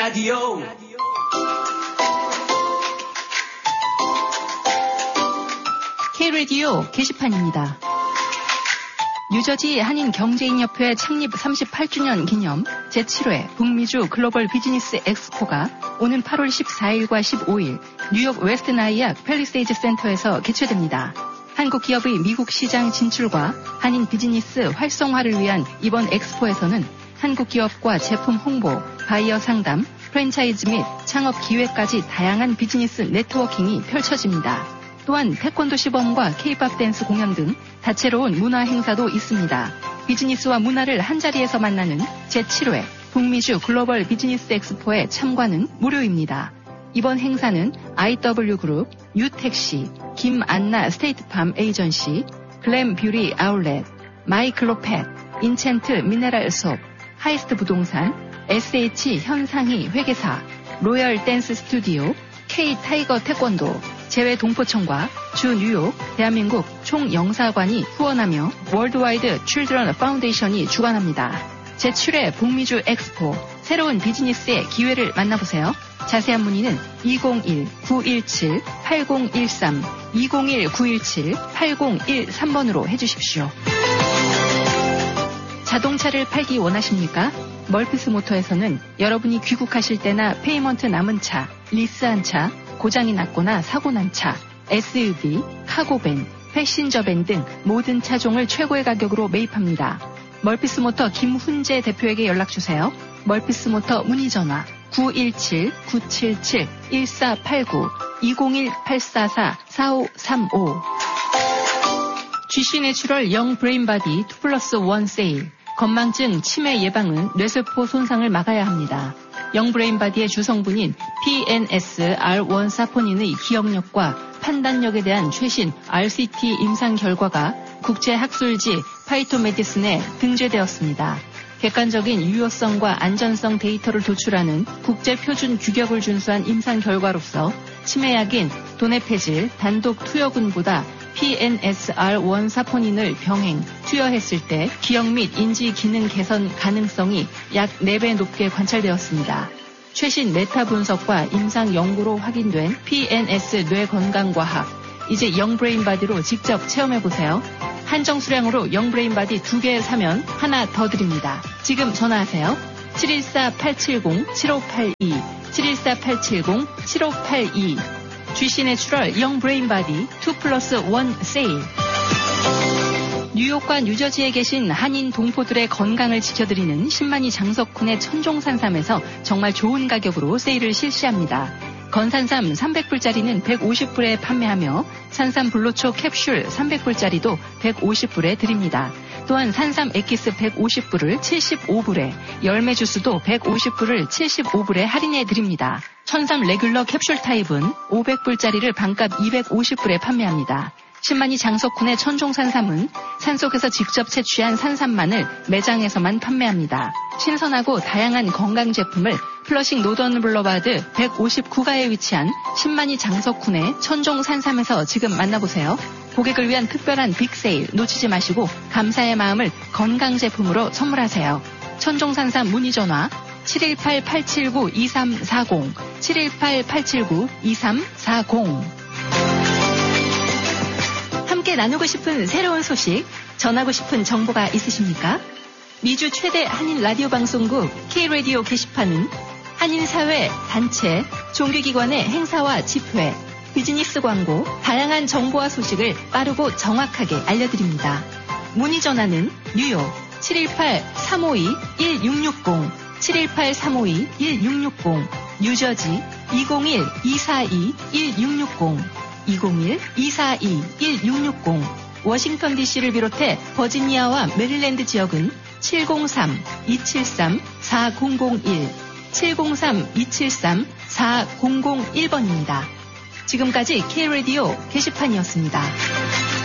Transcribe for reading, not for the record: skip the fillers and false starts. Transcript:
라디오 K-라디오 게시판입니다. 뉴저지 한인경제인협회 창립 38주년 기념 제7회 북미주 글로벌 비즈니스 엑스포가 오는 8월 14일과 15일 뉴욕 웨스트 나이악 팰리세이드 센터에서 개최됩니다. 한국 기업의 미국 시장 진출과 한인 비즈니스 활성화를 위한 이번 엑스포에서는 한국 기업과 제품 홍보, 바이어 상담, 프랜차이즈 및 창업 기회까지 다양한 비즈니스 네트워킹이 펼쳐집니다. 또한 태권도 시범과 K-팝 댄스 공연 등 다채로운 문화 행사도 있습니다. 비즈니스와 문화를 한자리에서 만나는 제7회 북미주 글로벌 비즈니스 엑스포에 참관은 무료입니다. 이번 행사는 IW그룹, 유택시, 김안나 스테이트팜 에이전시, 글램 뷰리 아울렛, 마이클로펫, 인챈트 미네랄 숍, 하이스트 부동산, SH 현상희 회계사, 로열 댄스 스튜디오, K 타이거 태권도, 재외 동포청과 주 뉴욕 대한민국 총영사관이 후원하며 월드와이드 칠드런 파운데이션이 주관합니다. 제7회 북미주 엑스포, 새로운 비즈니스의 기회를 만나보세요. 자세한 문의는 201-917-8013, 201-917-8013번으로 해주십시오. 자동차를 팔기 원하십니까? 멀피스 모터에서는 여러분이 귀국하실 때나 페이먼트 남은 차, 리스한 차, 고장이 났거나 사고 난 차, SUV, 카고밴, 패신저밴 등 모든 차종을 최고의 가격으로 매입합니다. 멀피스 모터 김훈재 대표에게 연락주세요. 멀피스 모터 문의전화 917-977-1489, 201-844-4535. GC 내추럴 영 브레인바디 2+1 세일. 건망증, 치매 예방은 뇌세포 손상을 막아야 합니다. 영브레인바디의 주성분인 PNS-R1 사포닌의 기억력과 판단력에 대한 최신 RCT 임상 결과가 국제학술지 파이토메디슨에 등재되었습니다. 객관적인 유효성과 안전성 데이터를 도출하는 국제표준 규격을 준수한 임상 결과로서 치매약인 도네페질 단독 투여군보다 PNS-R1 사포닌을 병행, 투여했을 때 기억 및 인지 기능 개선 가능성이 약 4배 높게 관찰되었습니다. 최신 메타 분석과 임상 연구로 확인된 PNS 뇌 건강과학. 이제 영브레인바디로 직접 체험해보세요. 한정 수량으로 영브레인바디 2개 사면 하나 더 드립니다. 지금 전화하세요. 714-870-7582, 714-870-7582. GC 내추럴 영 브레인바디 2+1 세일. 뉴욕과 뉴저지에 계신 한인 동포들의 건강을 지켜드리는 신만이 장석훈의 천종산삼에서 정말 좋은 가격으로 세일을 실시합니다. 건산삼 300불짜리는 150불에 판매하며 산삼 불로초 캡슐 300불짜리도 150불에 드립니다. 또한 산삼 엑기스 150불을 75불에, 열매 주스도 150불을 75불에 할인해 드립니다. 천삼 레귤러 캡슐 타입은 500불짜리를 반값 250불에 판매합니다. 신만이 장석훈의 천종산삼은 산속에서 직접 채취한 산삼만을 매장에서만 판매합니다. 신선하고 다양한 건강 제품을 플러싱 노던 블러바드 159가에 위치한 신만이 장석훈의 천종산삼에서 지금 만나보세요. 고객을 위한 특별한 빅세일 놓치지 마시고 감사의 마음을 건강 제품으로 선물하세요. 천종산삼 문의전화 718-879-2340, 718-879-2340. 함께 나누고 싶은 새로운 소식, 전하고 싶은 정보가 있으십니까? 미주 최대 한인 라디오 방송국 K-라디오 게시판은 한인사회, 단체, 종교기관의 행사와 집회, 비즈니스 광고, 다양한 정보와 소식을 빠르고 정확하게 알려드립니다. 문의 전화는 뉴욕 718-352-1660, 718-352-1660, 뉴저지 201-242-1660, 201-242-1660, 워싱턴 DC를 비롯해 버지니아와 메릴랜드 지역은 703-273-4001, 703-273-4001번입니다. 지금까지 K-라디오 게시판이었습니다.